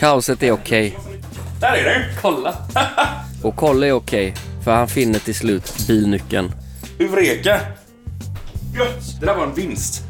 Kaoset är okej. Där är det, kolla. Och Kolle är okej, för han finner till slut bilnyckeln. Eureka. Gött, det där var en vinst.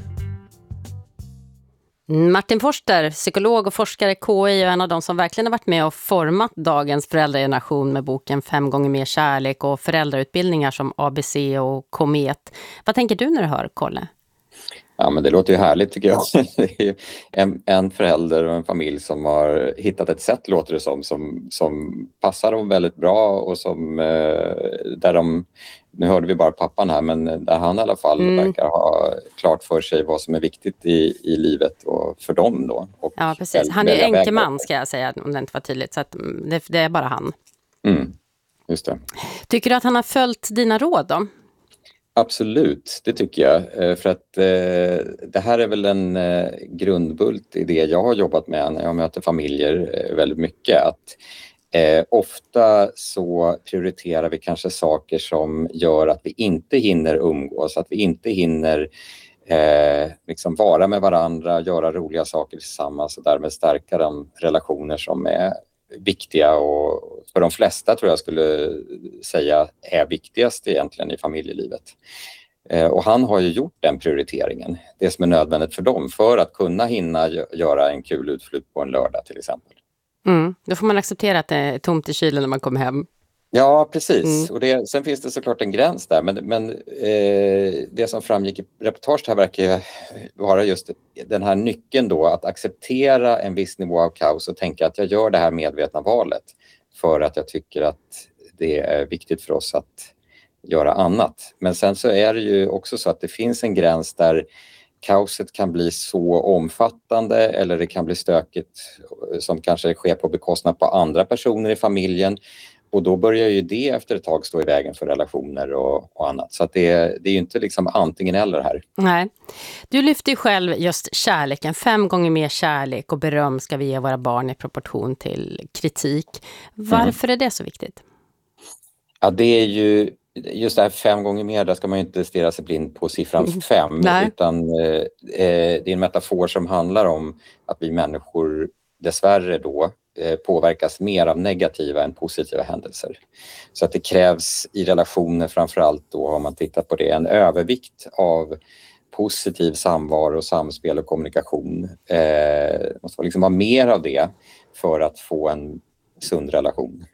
Martin Forster, psykolog och forskare KI, och en av de som verkligen har varit med och format dagens föräldrageneration med boken 5 gånger mer kärlek och föräldrautbildningar som ABC och Komet. Vad tänker du när du hör Kolle? Ja, men det låter ju härligt tycker jag. Det är ju en förälder och en familj som har hittat ett sätt, låter det som passar dem väldigt bra och som där de, nu hörde vi bara pappan här, men där han i alla fall verkar ha klart för sig vad som är viktigt i livet och för dem då. Och ja, precis. Han är enkeman ska jag säga, om det inte var tydligt, så att det är bara han. Just det. Tycker du att han har följt dina råd då? Absolut, det tycker jag. För att det här är väl en grundbult i det jag har jobbat med när jag möter familjer väldigt mycket. Att ofta så prioriterar vi kanske saker som gör att vi inte hinner umgås, att vi inte hinner liksom vara med varandra, göra roliga saker tillsammans och därmed stärka de relationer som är viktiga och för de flesta tror jag skulle säga är viktigast egentligen i familjelivet. Och han har ju gjort den prioriteringen, det som är nödvändigt för dem för att kunna hinna göra en kul utflykt på en lördag till exempel. Då får man acceptera att det är tomt i kylen när man kommer hem. Ja, precis. Och sen finns det såklart en gräns där. Men det som framgick i reportaget här verkar vara just den här nyckeln då. Att acceptera en viss nivå av kaos och tänka att jag gör det här medvetna valet. För att jag tycker att det är viktigt för oss att göra annat. Men sen så är det ju också så att det finns en gräns där kaoset kan bli så omfattande eller det kan bli stökigt som kanske sker på bekostnad på andra personer i familjen. Och då börjar ju det efter ett tag stå i vägen för relationer och annat. Så att det är ju inte liksom antingen eller här. Nej. Du lyfter ju själv just kärleken. 5 gånger mer kärlek och beröm ska vi ge våra barn i proportion till kritik. Varför är det så viktigt? Ja, det är ju just det här 5 gånger mer, där ska man ju inte stirra sig blind på siffran 5. Utan det är en metafor som handlar om att vi människor dessvärre då påverkas mer av negativa än positiva händelser. Så att det krävs i relationer framförallt då, har man tittat på det, en övervikt av positiv samvaro, samspel och kommunikation. Det måste liksom vara mer av det för att få en sund relation.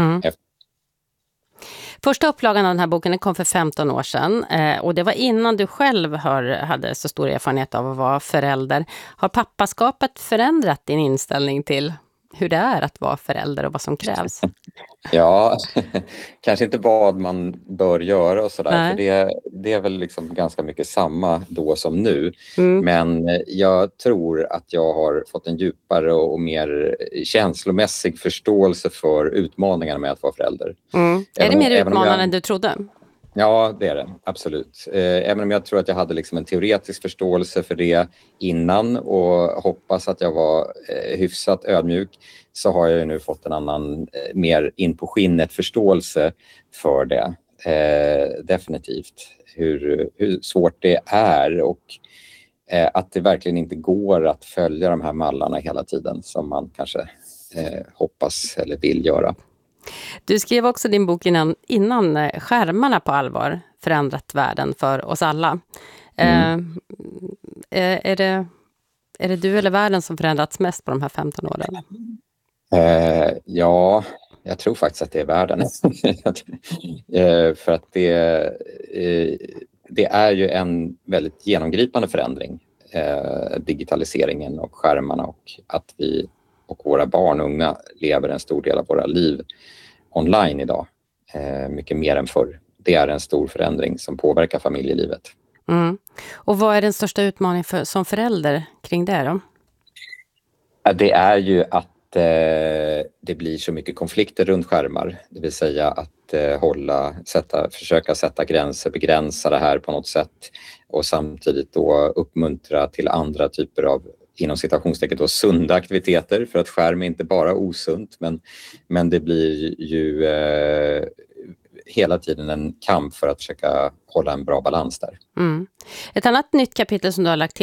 Första upplagan av den här boken kom för 15 år sedan och det var innan du själv hade så stor erfarenhet av att vara förälder. Har pappaskapet förändrat din inställning till hur det är att vara förälder och vad som krävs? Ja, kanske inte vad man bör göra och sådär. För det är väl liksom ganska mycket samma då som nu. Men jag tror att jag har fått en djupare och mer känslomässig förståelse för utmaningarna med att vara förälder. Är det mer utmanande än du trodde? Ja, det är det. Absolut. Även om jag tror att jag hade liksom en teoretisk förståelse för det innan och hoppas att jag var hyfsat ödmjuk, så har jag ju nu fått en annan, mer in på skinnet förståelse för det. Definitivt. Hur svårt det är och att det verkligen inte går att följa de här mallarna hela tiden som man kanske hoppas eller vill göra. Du skrev också din bok innan skärmarna på allvar förändrat världen för oss alla. Är det du eller världen som förändrats mest på de här 15 åren? Ja, jag tror faktiskt att det är världen. För att det är ju en väldigt genomgripande förändring. Digitaliseringen och skärmarna och att vi och våra barn och unga lever en stor del av våra liv online idag. Mycket mer än förr. Det är en stor förändring som påverkar familjelivet. Och vad är den största utmaningen som förälder kring det då? Det är ju att det blir så mycket konflikter runt skärmar. Det vill säga att försöka sätta gränser, begränsa det här på något sätt. Och samtidigt då uppmuntra till andra typer av, inom citationstecken då, sunda aktiviteter. För att skärm är inte bara osunt, men det blir ju hela tiden en kamp för att försöka hålla en bra balans där. Ett annat nytt kapitel som du har lagt till